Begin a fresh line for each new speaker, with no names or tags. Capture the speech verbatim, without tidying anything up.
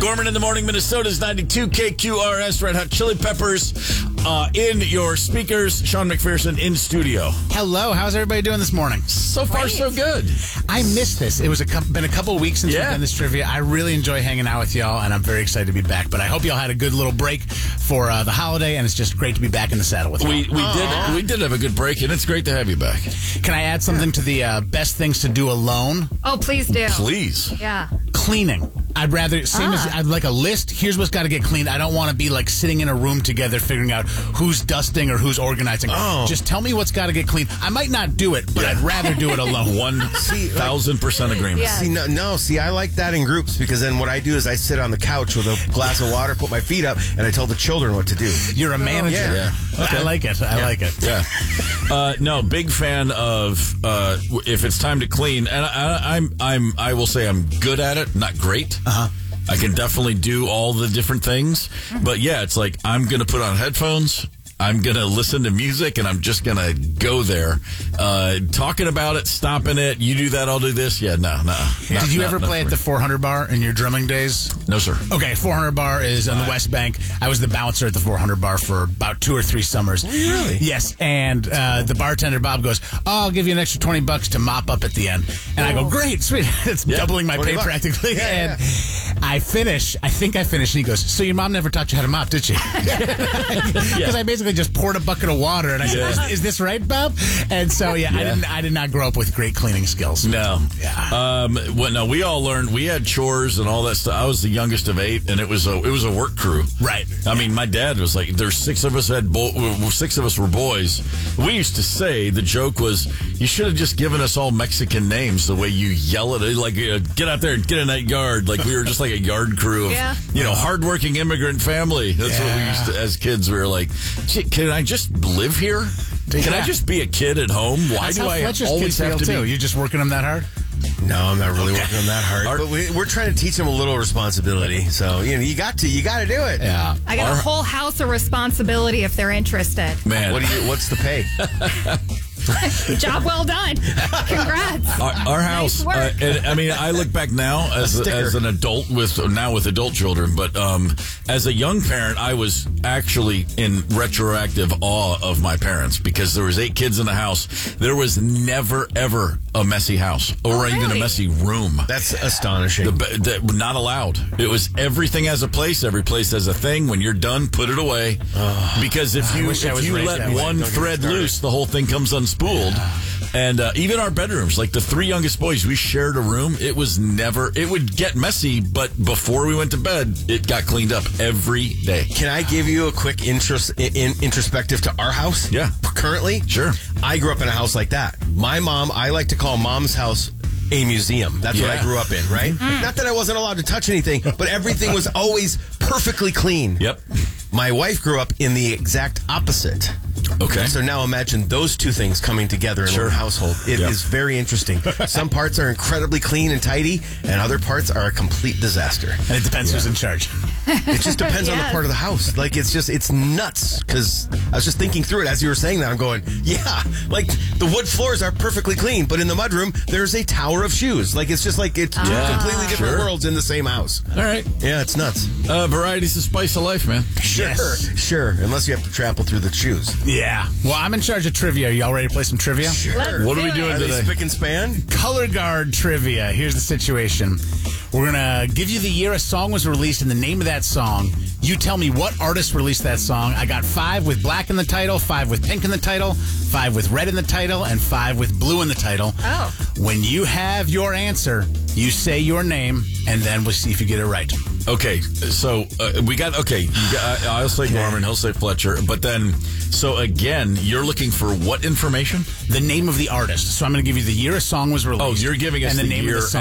Gorman in the Morning, Minnesota's ninety-two K Q R S, Red Hot Chili Peppers uh, in your speakers. Sean McPherson in studio.
Hello, how's everybody doing this morning?
So far,
Great.
so good.
I missed this. It was a couple, been a couple of weeks since
Yeah.
we've done this trivia. I really enjoy hanging out with y'all, and I'm very excited to be back. But I hope y'all had a good little break for uh, the holiday, and it's just great to be back in the saddle with y'all.
We we did we did have a good break, and it's great to have you back.
Can I add something to the uh, best things to do alone?
Oh, please do.
Please.
Yeah.
Cleaning. I'd rather, same
Ah.
as, I'd like a list. Here's what's got to get cleaned. I don't want to be like sitting in a room together figuring out who's dusting or who's organizing.
Oh.
Just tell me what's got to get cleaned. I might not do it, but
Yeah.
I'd rather do it alone.
One thousand percent agreement.
Yeah.
See, no, no, see, I like that in groups because then what I do is I sit on the couch with a glass of water, put my feet up, and I tell the children what to do.
You're a manager.
Yeah.
Yeah. Okay.
I like it. I like it.
Yeah. Uh, no, big fan of uh, if it's time to clean, and I, I, I'm I'm I will say I'm good at it, not great. Uh huh. I can definitely do all the different things, but yeah, it's like I'm gonna put on headphones. I'm going to listen to music, and I'm just going to go there. Uh, talking about it, stopping it, you do that, I'll do this. Yeah, no, no.
Did you ever play at the four hundred bar in your drumming days?
No, sir.
Okay, four hundred bar is on the West Bank. I was the bouncer at the four hundred bar for about two or three summers.
Really?
Yes, and uh, the bartender, Bob, goes, oh, I'll give you an extra twenty bucks to mop up at the end. And I go, great, sweet. It's
Yeah,
doubling my pay
bucks.
practically.
Yeah,
and I finish, I think I finish, and he goes, so your mom never taught you how to mop, did she? Because I basically just poured a bucket of water, and I said,
Yeah.
is, is this right, Bob? And so, yeah, I
Yeah.
didn't. I did not grow up with great cleaning skills.
No.
Yeah.
Um, well, no, we all learned, we had chores and all that stuff. I was the youngest of eight, and it was a, it was a work crew.
Right.
I mean, my dad was like, there's six of us had, bo- six of us were boys. We used to say, the joke was, you should have just given us all Mexican names the way you yell at it. Like, uh, get out there and get in that yard. Like, we were just like a yard crew of,
Yeah.
you know, hardworking immigrant family. That's what we
Yeah.
used to, as kids, we were like, "Gee, can I just live here? Can I
Yeah.
just be a kid at home? Why
That's
do
how
I
Fletcher's
always
kids
have to
feel,
be?
too. You just working them that hard?
No, I'm not really working on that hard.
Our-
But we, we're trying to teach them a little responsibility. So, you know, you got to, you got to do it.
Yeah.
I got
Our-
a whole house of responsibility if they're interested.
Man,
What do you? What's the pay?
Job well done. Congrats.
Our, our house,
Nice work.
uh, and I mean, I look back now as
sticker.
as an adult with now with adult children, but um, as a young parent, I was actually in retroactive awe of my parents because there was eight kids in the house. There was never ever a messy house or even a
really?
messy room.
That's astonishing.
The, the, not allowed. It was everything has a place. Every place has a thing. When you're done, put it away. Because if you
wish I
if
was
you
raised
let
that way.
one
Don't get me
thread
started.
loose, the whole thing comes unspooled. And uh, even our bedrooms, like the three youngest boys, we shared a room. It was never. It would get messy, but before we went to bed, it got cleaned up every day.
Can I give you a quick intros, in, in, introspective to our house?
Yeah.
Currently?
Sure.
I grew up in a house like that. My mom, I like to call mom's house a museum. That's what
Yeah.
I grew up in, right? Not that I wasn't allowed to touch anything, but everything was always perfectly clean.
Yep.
My wife grew up in the exact opposite.
Okay.
So now imagine those two things coming together in
Sure.
one household. It
Yeah.
is very interesting. Some parts are incredibly clean and tidy, and other parts are a complete disaster.
And it depends who's in charge.
It just depends on the
Yes.
part of the house. Like, it's just, it's nuts. Because I was just thinking through it as you were saying that. I'm going, yeah, like the wood floors are perfectly clean, but in the mudroom, there's a tower of shoes. Like, it's just like, it's two
Yeah.
completely different
Sure.
worlds in the same house.
All right.
Yeah, it's nuts.
Uh, variety's the spice of life, man.
Sure.
Yes.
Sure. Unless you have to trample through the shoes.
Yeah. Well, I'm in charge of trivia. Y'all ready to play some trivia?
Sure.
What are we
do
doing
Are they
today?
spick and span?
Color Guard trivia. Here's the situation. We're going to give you the year a song was released and the name of that song. You tell me what artist released that song. I got five with black in the title, five with pink in the title, five with red in the title, and five with blue in the title.
Oh.
When you have your answer, you say your name, and then we'll see if you get it right.
Okay, so uh, we got okay. You got, I'll say Gorman, he'll say Fletcher, but then so again, you're looking for what information?
The name of the artist. So I'm going to give you the year a song was released.
Oh, you're giving us
and the,
the
name
year
of the song.